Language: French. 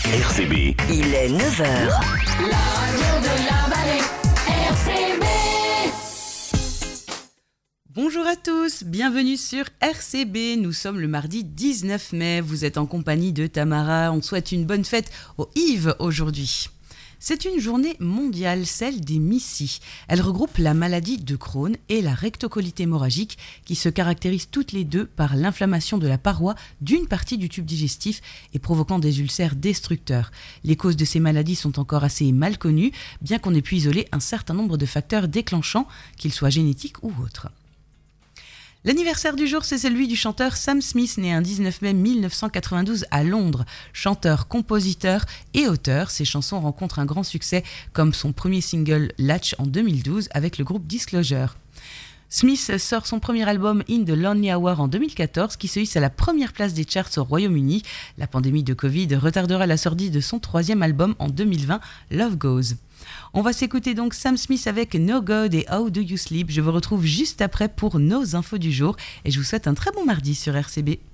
RCB. Il est 9h. La radio de la vallée, RCB. Bonjour à tous, bienvenue sur RCB. Nous sommes le mardi 19 mai. Vous êtes en compagnie de Tamara. On souhaite une bonne fête aux Yves aujourd'hui. C'est une journée mondiale, celle des MIS-C. Elle regroupe la maladie de Crohn et la rectocolite hémorragique qui se caractérisent toutes les deux par l'inflammation de la paroi d'une partie du tube digestif et provoquant des ulcères destructeurs. Les causes de ces maladies sont encore assez mal connues, bien qu'on ait pu isoler un certain nombre de facteurs déclenchants, qu'ils soient génétiques ou autres. L'anniversaire du jour, c'est celui du chanteur Sam Smith, né un 19 mai 1992 à Londres. Chanteur, compositeur et auteur, ses chansons rencontrent un grand succès, comme son premier single Latch en 2012 avec le groupe Disclosure. Smith sort son premier album In the Lonely Hour en 2014 qui se hisse à la première place des charts au Royaume-Uni. La pandémie de Covid retardera la sortie de son troisième album en 2020, Love Goes. On va s'écouter donc Sam Smith avec No God et How Do You Sleep. Je vous retrouve juste après pour nos infos du jour et je vous souhaite un très bon mardi sur RCB.